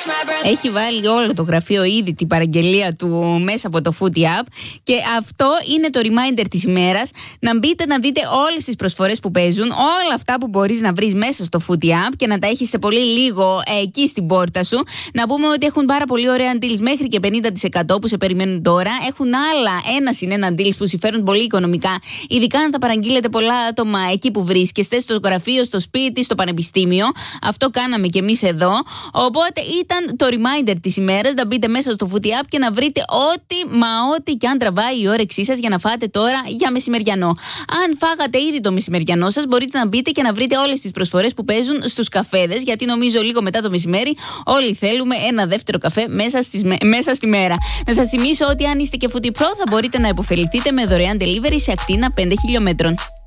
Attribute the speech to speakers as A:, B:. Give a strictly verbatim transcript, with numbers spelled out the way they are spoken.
A: Έχει βάλει όλο το γραφείο ήδη την παραγγελία του μέσα από το Foodie App και αυτό είναι το reminder της ημέρας. Να μπείτε να δείτε όλες τις προσφορές που παίζουν, όλα αυτά που μπορείς να βρεις μέσα στο Foodie App και να τα έχεις σε πολύ λίγο ε, εκεί στην πόρτα σου. Να πούμε ότι έχουν πάρα πολύ ωραία deals μέχρι και πενήντα τοις εκατό που σε περιμένουν τώρα. Έχουν άλλα ένα συν ένα deals που συμφέρουν πολύ οικονομικά, ειδικά αν τα παραγγείλετε πολλά άτομα εκεί που βρίσκεστε, στο γραφείο, στο σπίτι, στο πανεπιστήμιο. Αυτό κάναμε κι εμείς εδώ. Οπότε ήταν το reminder της ημέρας να μπείτε μέσα στο Foodie App και να βρείτε ό,τι μα ό,τι και αν τραβάει η όρεξή σας για να φάτε τώρα για μεσημεριανό. Αν φάγατε ήδη το μεσημεριανό σας, μπορείτε να μπείτε και να βρείτε όλες τις προσφορές που παίζουν στους καφέδες, γιατί νομίζω λίγο μετά το μεσημέρι όλοι θέλουμε ένα δεύτερο καφέ μέσα, στις, μέσα στη μέρα. Να σας θυμίσω ότι αν είστε και Foodie Pro θα μπορείτε να υποφεληθείτε με δωρεάν delivery σε ακτίνα πέντε χιλιόμετρων.